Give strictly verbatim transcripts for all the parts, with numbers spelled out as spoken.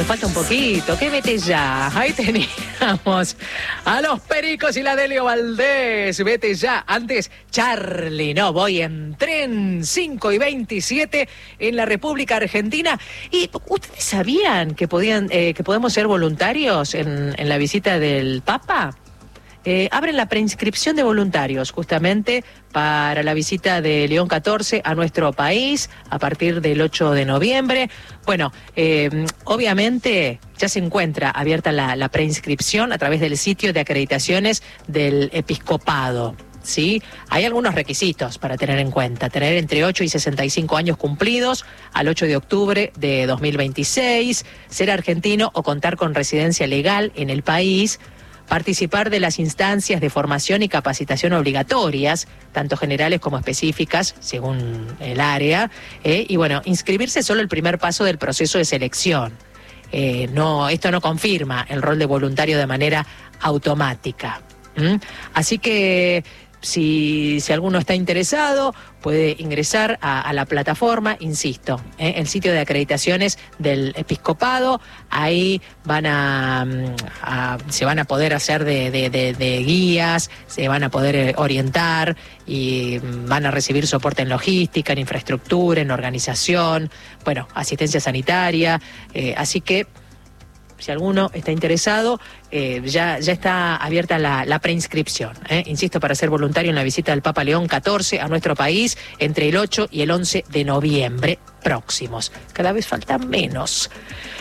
Me falta un poquito, ¿qué vete ya? Ahí teníamos a los Pericos y la Delio Valdés, vete ya. Antes, Charly, no voy en tren, cinco y veintisiete en la República Argentina. ¿Y ustedes sabían que podían, eh, que podemos ser voluntarios en, en la visita del Papa? Eh, abren la preinscripción de voluntarios justamente para la visita de León catorce a nuestro país a partir del ocho de noviembre. Bueno, eh, obviamente ya se encuentra abierta la, la preinscripción a través del sitio de acreditaciones del episcopado. ¿Sí? Hay algunos requisitos para tener en cuenta: tener entre ocho y sesenta y cinco años cumplidos al ocho de octubre de dos mil veintiséis, ser argentino o contar con residencia legal en el país, participar de las instancias de formación y capacitación obligatorias, tanto generales como específicas, según el área, eh, y bueno, inscribirse es solo el primer paso del proceso de selección. Eh, no, esto no confirma el rol de voluntario de manera automática. ¿Mm? Así que Si, si alguno está interesado, puede ingresar a, a la plataforma, insisto, ¿eh? el sitio de acreditaciones del episcopado. Ahí van a, a se van a poder hacer de, de, de, de guías, se van a poder orientar y van a recibir soporte en logística, en infraestructura, en organización, bueno, asistencia sanitaria. Eh, así que si alguno está interesado, eh, ya, ya está abierta la, la preinscripción. ¿eh? Insisto, para ser voluntario en la visita del Papa León catorce a nuestro país entre el ocho y el once de noviembre próximos. Cada vez faltan menos.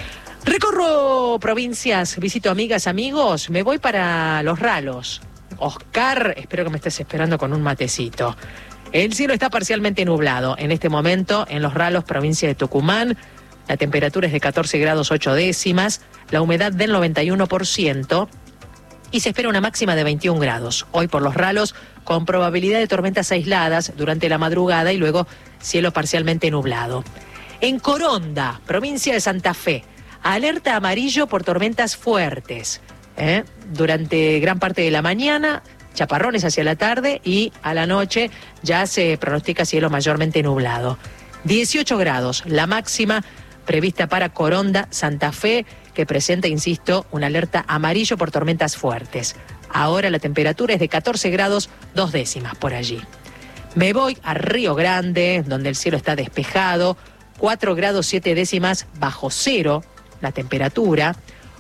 Recorro provincias, visito amigas, amigos, me voy para Los Ralos. Oscar, espero que me estés esperando con un matecito. El cielo está parcialmente nublado en este momento en Los Ralos, provincia de Tucumán. La temperatura es de catorce grados ocho décimas, la humedad del noventa y uno por ciento y se espera una máxima de veintiún grados. Hoy por Los Ralos, con probabilidad de tormentas aisladas durante la madrugada y luego cielo parcialmente nublado. En Coronda, provincia de Santa Fe, alerta amarillo por tormentas fuertes. ¿eh? Durante gran parte de la mañana, chaparrones hacia la tarde y a la noche ya se pronostica cielo mayormente nublado. dieciocho grados, la máxima prevista para Coronda, Santa Fe, que presenta, insisto, una alerta amarillo por tormentas fuertes. Ahora la temperatura es de catorce grados, dos décimas por allí. Me voy a Río Grande, donde el cielo está despejado, cuatro grados siete décimas bajo cero la temperatura,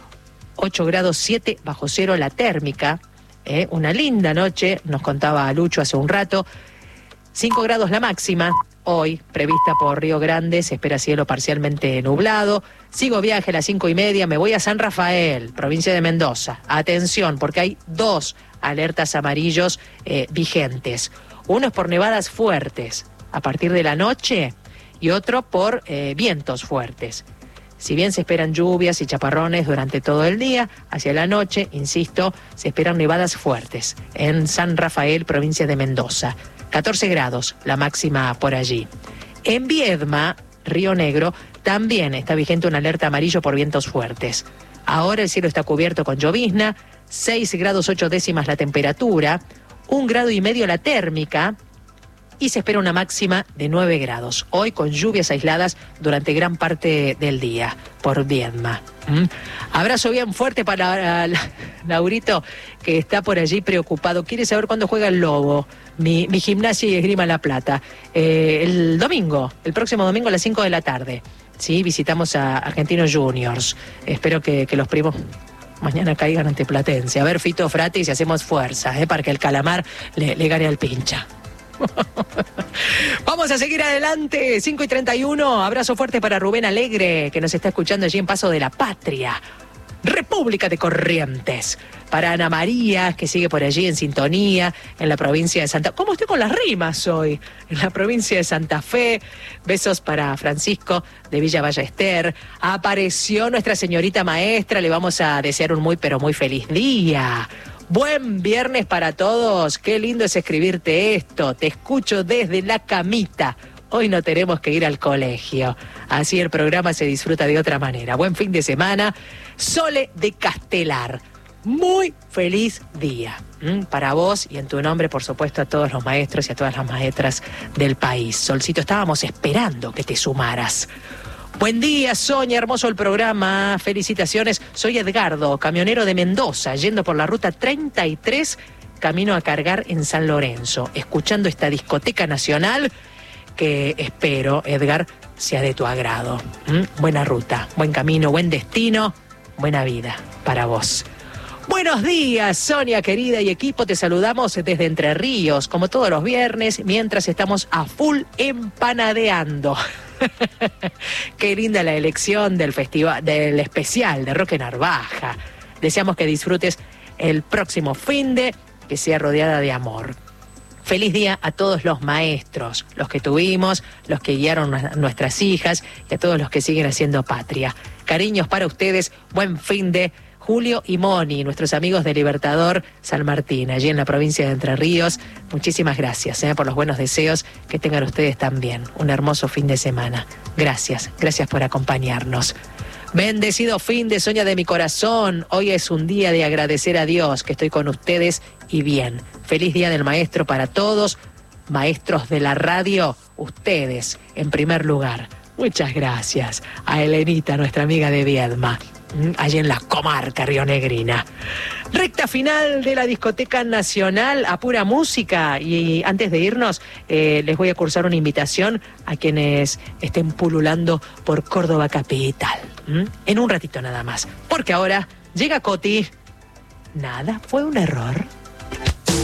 ocho grados siete bajo cero la térmica. ¿eh? Una linda noche, nos contaba Lucho hace un rato, cinco grados la máxima. Hoy, prevista por Río Grande, se espera cielo parcialmente nublado. Sigo viaje a las cinco y media, me voy a San Rafael, provincia de Mendoza. Atención, porque hay dos alertas amarillos eh, vigentes. Uno es por nevadas fuertes a partir de la noche y otro por eh, vientos fuertes. Si bien se esperan lluvias y chaparrones durante todo el día, hacia la noche, insisto, se esperan nevadas fuertes en San Rafael, provincia de Mendoza. catorce grados, la máxima por allí. En Viedma, Río Negro, también está vigente una alerta amarillo por vientos fuertes. Ahora el cielo está cubierto con llovizna, seis grados ocho décimas la temperatura, un grado y medio la térmica y se espera una máxima de nueve grados. Hoy con lluvias aisladas durante gran parte del día por Viedma. ¿Mm? Abrazo bien fuerte para Laurito, que está por allí preocupado. Quiere saber cuándo juega el Lobo, mi, mi Gimnasia y Esgrima La Plata. Eh, el domingo, el próximo domingo a las cinco de la tarde. Sí, visitamos a Argentinos Juniors. Espero que, que los primos mañana caigan ante Platense. A ver, Fito Frati, si hacemos fuerza, eh, para que el Calamar le, le gane al Pincha. Vamos a seguir adelante, cinco y treinta y uno. Abrazo fuerte para Rubén Alegre, que nos está escuchando allí en Paso de la Patria, República de Corrientes. Para Ana María, que sigue por allí en sintonía, en la provincia de Santa... ¿Cómo estoy con las rimas hoy? En la provincia de Santa Fe. Besos para Francisco de Villa Ballester. Apareció nuestra señorita maestra, le vamos a desear un muy pero muy feliz día. Buen viernes para todos, qué lindo es escribirte esto, te escucho desde la camita. Hoy no tenemos que ir al colegio, así el programa se disfruta de otra manera. Buen fin de semana, Sole de Castelar, muy feliz día. ¿Mm? Para vos y en tu nombre, por supuesto, a todos los maestros y a todas las maestras del país. Solcito, estábamos esperando que te sumaras. Buen día, Sonia, hermoso el programa, felicitaciones. Soy Edgardo, camionero de Mendoza, yendo por la ruta treinta y tres, camino a cargar en San Lorenzo, escuchando esta discoteca nacional que espero, Edgar, sea de tu agrado. ¿Mm? Buena ruta, buen camino, buen destino, buena vida para vos. Buenos días, Sonia querida y equipo, te saludamos desde Entre Ríos, como todos los viernes, mientras estamos a full empanadeando. Qué linda la elección del festival, del especial de Roque Narvaja. Deseamos que disfrutes el próximo finde, que sea rodeada de amor. Feliz día a todos los maestros, los que tuvimos, los que guiaron a nuestras hijas y a todos los que siguen haciendo patria. Cariños para ustedes, buen finde. Julio y Moni, nuestros amigos de Libertador San Martín, allí en la provincia de Entre Ríos. Muchísimas gracias eh, por los buenos deseos, que tengan ustedes también un hermoso fin de semana. Gracias, gracias por acompañarnos. Bendecido fin de Sonia de mi corazón. Hoy es un día de agradecer a Dios que estoy con ustedes y bien. Feliz Día del Maestro para todos, maestros de la radio, ustedes en primer lugar. Muchas gracias a Elenita, nuestra amiga de Viedma, allí en la comarca rionegrina. Recta final de la discoteca nacional a pura música. Y antes de irnos, eh, les voy a cursar una invitación a quienes estén pululando por Córdoba capital. ¿Mm? En un ratito nada más. Porque ahora llega Coti. Nada fue un error.